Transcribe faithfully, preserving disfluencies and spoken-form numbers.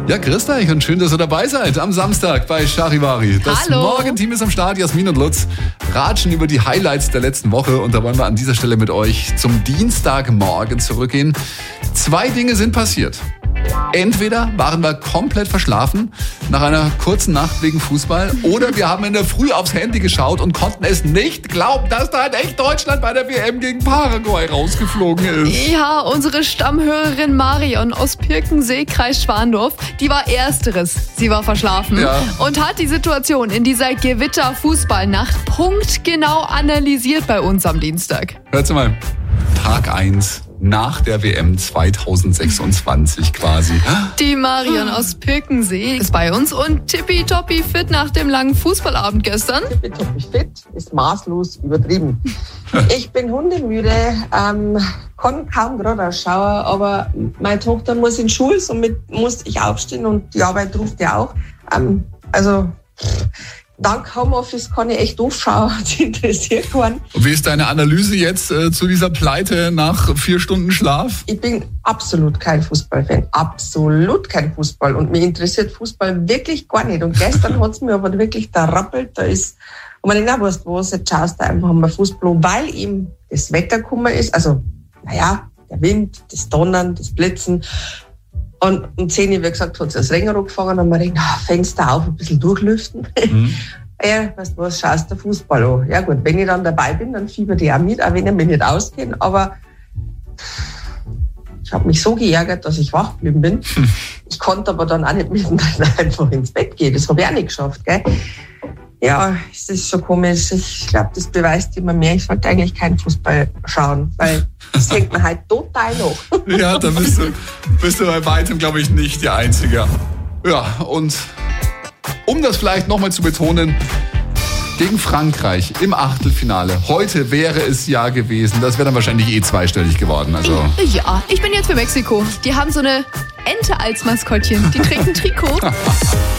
Ja, grüßt euch und schön, dass ihr dabei seid am Samstag bei Charivari. Das Hallo. Morgenteam ist am Start, Jasmin und Lutz ratschen über die Highlights der letzten Woche und da wollen wir an dieser Stelle mit euch zum Dienstagmorgen zurückgehen. Zwei Dinge sind passiert. Entweder waren wir komplett verschlafen nach einer kurzen Nacht wegen Fußball oder wir haben in der Früh aufs Handy geschaut und konnten es nicht glauben, dass da in echt Deutschland bei der W M gegen Paraguay rausgeflogen ist. Ja, unsere Stammhörerin Marion aus Pirkensee, Kreis Schwandorf, die war ersteres. Sie war verschlafen Ja. und hat die Situation in dieser Gewitter-Fußballnacht punktgenau analysiert bei uns am Dienstag. Hört's mal, Tag eins nach der W M zweitausendsechsundzwanzig quasi. Die Marion aus Pirkensee ist bei uns und tippitoppi fit nach dem langen Fußballabend gestern. Tippitoppi fit ist maßlos übertrieben. Ich bin hundemüde, ähm, kann kaum gerade schauen, aber meine Tochter muss in Schule, somit musste ich aufstehen und die Arbeit ruft ja auch. Ähm, also dank Homeoffice kann ich echt aufschauen, das interessiert keinen. Und wie ist deine Analyse jetzt äh, zu dieser Pleite nach vier Stunden Schlaf? Ich bin absolut kein Fußballfan, absolut kein Fußball und mich interessiert Fußball wirklich gar nicht. Und gestern hat es mir aber wirklich da rappelt, da ist, und wenn ich nicht weißt, was, jetzt schaust du einfach mal Fußball, weil ihm das Wetter gekommen ist, also, naja, der Wind, das Donnern, das Blitzen. Und um zehn Uhr, wie gesagt, hat es das Regen angefangen und man denkt, ah, Fenster auf, ein bisschen durchlüften. Mhm. Ja, weißt du was, schaust du Fußball an. Ja gut, wenn ich dann dabei bin, dann fiebert ich auch mit, auch wenn ich mich nicht auskenne. Aber ich habe mich so geärgert, dass ich wach geblieben bin. Hm. Ich konnte aber dann auch nicht mittendrin einfach ins Bett gehen. Das habe ich auch nicht geschafft, gell? Ja, es ist schon komisch. Ich glaube, das beweist immer mehr. Ich sollte eigentlich keinen Fußball schauen, weil das hängt mir halt total noch. Ja, da bist du, bist du bei weitem, glaube ich, nicht die Einzige. Ja, und um das vielleicht nochmal zu betonen, gegen Frankreich im Achtelfinale. Heute wäre es ja gewesen. Das wäre dann wahrscheinlich eh zweistellig geworden. Also. Ja, ich bin jetzt für Mexiko. Die haben so eine Ente als Maskottchen. Die trägt ein Trikot.